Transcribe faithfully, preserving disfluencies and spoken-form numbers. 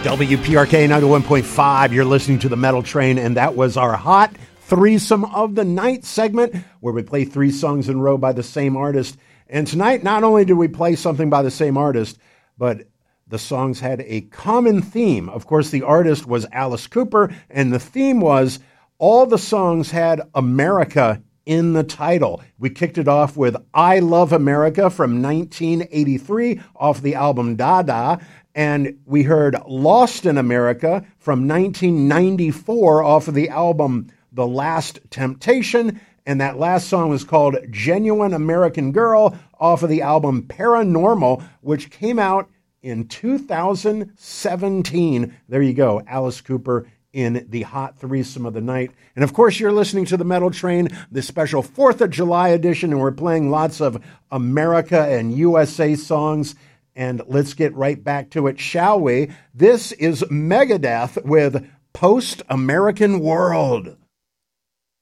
W P R K ninety-one point five, you're listening to the Metal Train, and that was our Hot Threesome of the Night segment, where we play three songs in a row by the same artist. And tonight, not only did we play something by the same artist, but the songs had a common theme. Of course, the artist was Alice Cooper, and the theme was all the songs had America in the title. We kicked it off with I Love America from nineteen eighty-three off the album Dada. And we heard Lost in America from nineteen ninety-four off of the album The Last Temptation. And that last song was called Genuine American Girl off of the album Paranormal, which came out in two thousand seventeen. There you go, Alice Cooper in the Hot Threesome of the Night. And of course, you're listening to the Metal Train, the special fourth of July edition, and we're playing lots of America and U S A songs. And let's get right back to it, shall we? This is Megadeth with Post-American World.